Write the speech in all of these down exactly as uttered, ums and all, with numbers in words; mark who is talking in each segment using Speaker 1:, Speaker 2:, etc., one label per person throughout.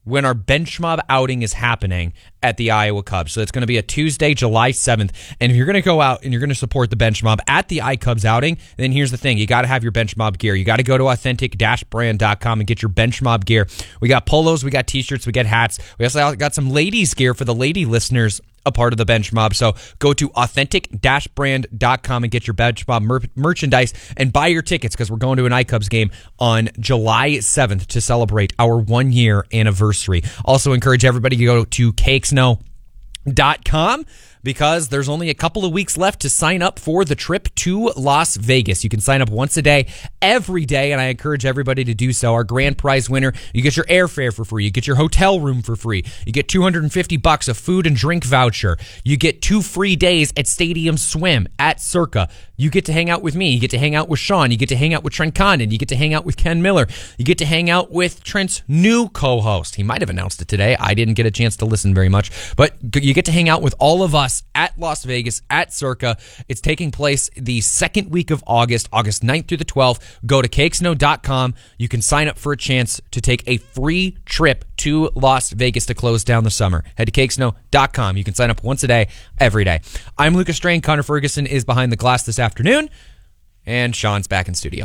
Speaker 1: when our bench mob outing is happening at the Iowa Cubs. So it's going to be a Tuesday, July seventh. And if you're going to go out and you're going to support the bench mob at the iCubs outing, then here's the thing. You got to have your bench mob gear. You got to go to authentic dash brand dot com and get your bench mob gear. We got polos, we got t-shirts, we got hats. We also got some ladies gear for the lady listeners a part of the bench mob. So go to authentic dash brand dot com and get your bench mob mer- merchandise and buy your tickets, because we're going to an iCubs game on July seventh to celebrate our one year anniversary. Also encourage everybody to go to cakes no dot com, because there's only a couple of weeks left to sign up for the trip to Las Vegas. You can sign up once a day, every day, and I encourage everybody to do so. Our grand prize winner, you get your airfare for free. You get your hotel room for free. You get two hundred fifty bucks of food and drink voucher. You get two free days at Stadium Swim at Circa. You get to hang out with me. You get to hang out with Sean. You get to hang out with Trent Condon. You get to hang out with Ken Miller. You get to hang out with Trent's new co-host. He might have announced it today. I didn't get a chance to listen very much, but you get to hang out with all of us at Las Vegas, at Circa. It's taking place the second week of August, August ninth through the twelfth. Go to cakes no dot com. You can sign up for a chance to take a free trip to Las Vegas to close down the summer. Head to cakes no dot com. You can sign up once a day, every day. I'm Lucas Strain. Connor Ferguson is behind the glass this afternoon, and Sean's back in studio.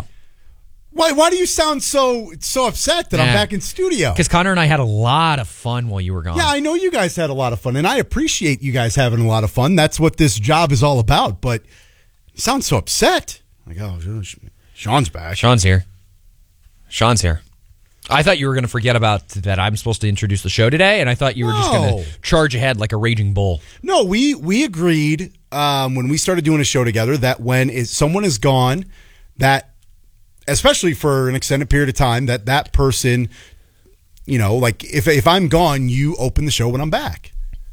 Speaker 2: Why Why do you sound so so upset that yeah. I'm back in studio?
Speaker 1: Because Connor and I had a lot of fun while you were gone.
Speaker 2: Yeah, I know you guys had a lot of fun, and I appreciate you guys having a lot of fun. That's what this job is all about, but you sound so upset. Like, oh, Sean's back.
Speaker 1: Sean's here. Sean's here. I thought you were going to forget about that I'm supposed to introduce the show today, and I thought you were no. just going to charge ahead like a raging bull.
Speaker 2: No, we we agreed um, when we started doing a show together that when is, someone is gone, that, especially for an extended period of time, that that person, you know, like if if I'm gone, you open the show when I'm back.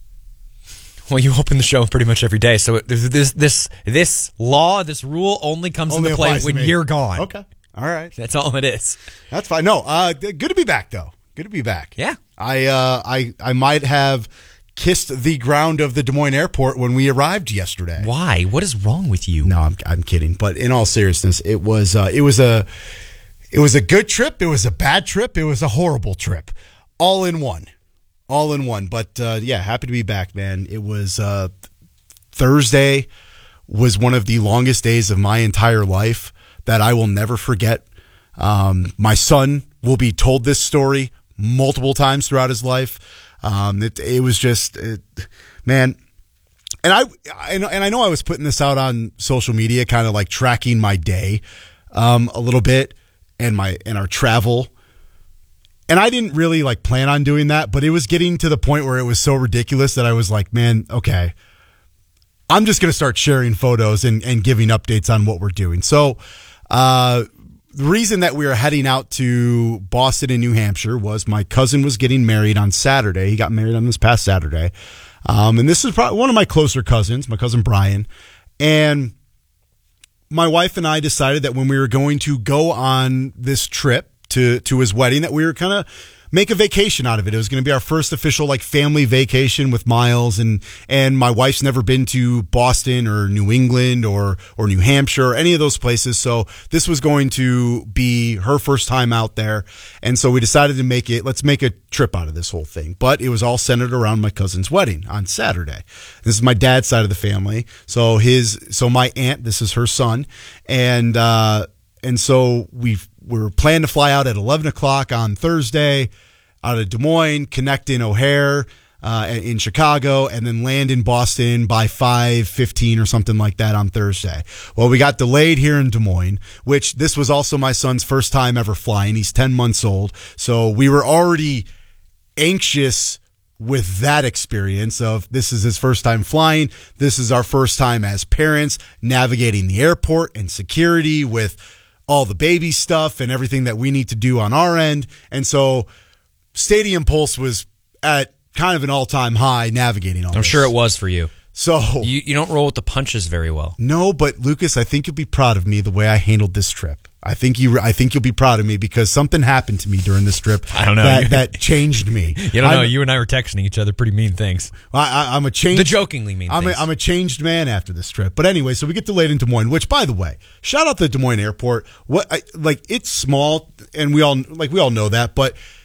Speaker 1: Well, you open the show pretty much every day, so this this this, this law, this rule only comes only into play when you're gone.
Speaker 2: Okay. All right.
Speaker 1: That's all it is.
Speaker 2: That's fine. No, uh, good to be back, though. Good to be back.
Speaker 1: Yeah.
Speaker 2: I, uh, I, I might have kissed the ground of the Des Moines airport when we arrived yesterday.
Speaker 1: Why? What is wrong with you?
Speaker 2: No, I'm, I'm kidding. But in all seriousness, it was, uh, it was a, it was a good trip. It was a bad trip. It was a horrible trip. All in one. All in one. But, uh, yeah, happy to be back, man. It was, uh, Thursday was one of the longest days of my entire life that I will never forget. Um, my son will be told this story multiple times throughout his life. Um, it, it was just, it, man. And I, and I know I was putting this out on social media, kind of like tracking my day, um, a little bit and my, and our travel. And I didn't really like plan on doing that, but it was getting to the point where it was so ridiculous that I was like, man, okay, I'm just going to start sharing photos and, and giving updates on what we're doing. So, Uh, the reason that we were heading out to Boston and New Hampshire was my cousin was getting married on Saturday. He got married on this past Saturday. Um, and this is probably one of my closer cousins, my cousin Brian. And my wife and I decided that when we were going to go on this trip to, to his wedding, that we were kind of make a vacation out of it. It was going to be our first official like family vacation with Miles, and and my wife's never been to Boston or New England or or New Hampshire or any of those places. So this was going to be her first time out there. And so we decided to make it, let's make a trip out of this whole thing. But it was all centered around my cousin's wedding on Saturday. This is my dad's side of the family. So his so my aunt, this is her son. And uh and so we've we're planning to fly out at eleven o'clock on Thursday out of Des Moines, connect in O'Hare uh, in Chicago, and then land in Boston by five fifteen or something like that on Thursday. Well, we got delayed here in Des Moines, which this was also my son's first time ever flying. He's ten months old. So we were already anxious with that experience of this is his first time flying. This is our first time as parents navigating the airport and security with all the baby stuff and everything that we need to do on our end. And so Stadium Pulse was at kind of an all-time high navigating all
Speaker 1: I'm
Speaker 2: this.
Speaker 1: sure it was for you.
Speaker 2: So
Speaker 1: you, you don't roll with the punches very well.
Speaker 2: No, but Lucas, I think you'll be proud of me the way I handled this trip. I think you. I think you'll be proud of me because something happened to me during this trip.
Speaker 1: I don't know
Speaker 2: that, that changed me.
Speaker 1: You don't I'm, know. You and I were texting each other pretty mean things.
Speaker 2: I, I, I'm a changed.
Speaker 1: The jokingly mean
Speaker 2: I'm
Speaker 1: things.
Speaker 2: A, I'm a changed man after this trip. But anyway, so we get delayed in Des Moines. Which, by the way, shout out to the Des Moines Airport. What I, like it's small, and we all like we all know that, but